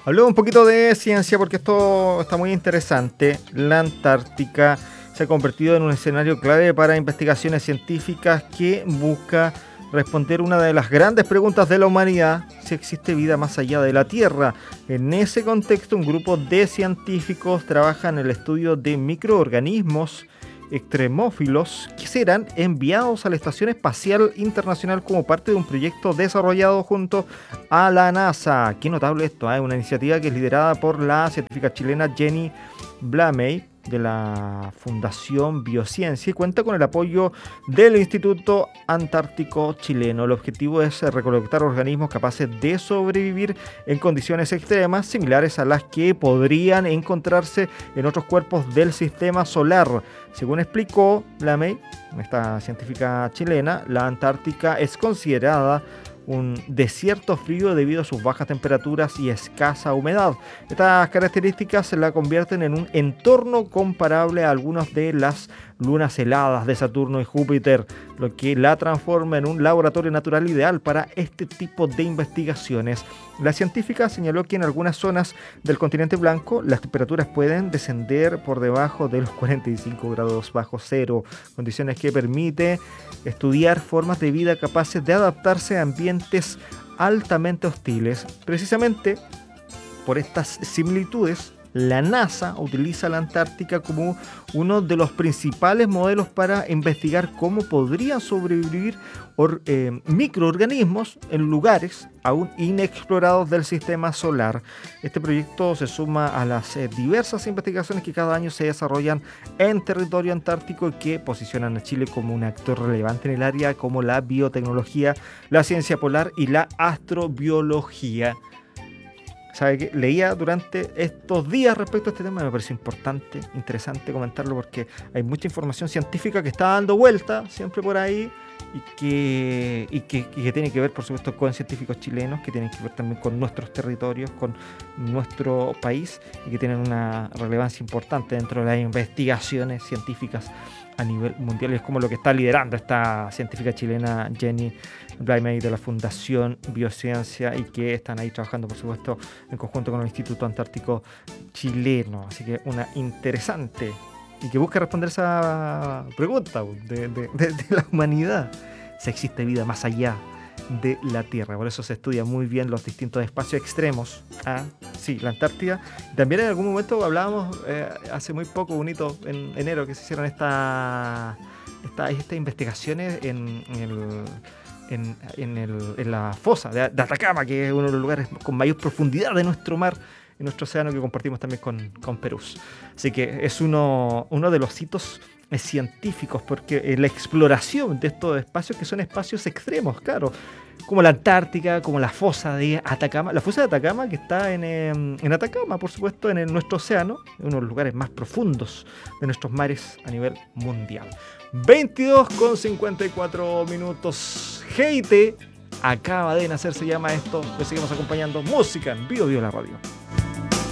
Hablemos un poquito de ciencia porque esto está muy interesante. La Antártica se ha convertido en un escenario clave para investigaciones científicas que busca responder una de las grandes preguntas de la humanidad: si existe vida más allá de la Tierra. En ese contexto, un grupo de científicos trabaja en el estudio de microorganismos extremófilos que serán enviados a la Estación Espacial Internacional como parte de un proyecto desarrollado junto a la NASA. Qué notable esto, ¿eh? Una iniciativa que es liderada por la científica chilena Jenny Blamey de la Fundación Biociencia y cuenta con el apoyo del Instituto Antártico Chileno. El objetivo es recolectar organismos capaces de sobrevivir en condiciones extremas similares a las que podrían encontrarse en otros cuerpos del sistema solar. Según explicó Blamey, esta científica chilena, la Antártica es considerada un desierto frío debido a sus bajas temperaturas y escasa humedad. Estas características la convierten en un entorno comparable a algunas de las lunas heladas de Saturno y Júpiter, lo que la transforma en un laboratorio natural ideal para este tipo de investigaciones. La científica señaló que en algunas zonas del continente blanco las temperaturas pueden descender por debajo de los 45 grados bajo cero, condiciones que permiten estudiar formas de vida capaces de adaptarse a ambientes altamente hostiles. Precisamente por estas similitudes, la NASA utiliza la Antártica como uno de los principales modelos para investigar cómo podrían sobrevivir microorganismos en lugares aún inexplorados del sistema solar. Este proyecto se suma a las diversas investigaciones que cada año se desarrollan en territorio antártico y que posicionan a Chile como un actor relevante en el área como la biotecnología, la ciencia polar y la astrobiología. ¿Sabe qué? Leía durante estos días respecto a este tema y me pareció importante, interesante comentarlo porque hay mucha información científica que está dando vuelta siempre por ahí y que tiene que ver, por supuesto, con científicos chilenos, que tienen que ver también con nuestros territorios, con nuestro país y que tienen una relevancia importante dentro de las investigaciones científicas a nivel mundial. Y es como lo que está liderando esta científica chilena Jenny Blamey de la Fundación Biociencia y que están ahí trabajando, por supuesto, en conjunto con el Instituto Antártico Chileno. Así que una interesante y que busca responder esa pregunta de la humanidad: si existe vida más allá de la Tierra. Por eso se estudia muy bien los distintos espacios extremos. Sí, la Antártida. También en algún momento hablábamos hace muy poco, un hito en enero, que se hicieron estas investigaciones en la fosa de Atacama, que es uno de los lugares con mayor profundidad de nuestro mar, en nuestro océano, que compartimos también con Perú. Así que es uno de los hitos científicos, porque la exploración de estos espacios, que son espacios extremos, claro, como la Antártica, como la fosa de Atacama. La fosa de Atacama, que está en Atacama, por supuesto, en nuestro océano, uno de los lugares más profundos de nuestros mares a nivel mundial. 22:54. Heite acaba de nacer, se llama esto. Le seguimos acompañando. Música en Bio la Radio.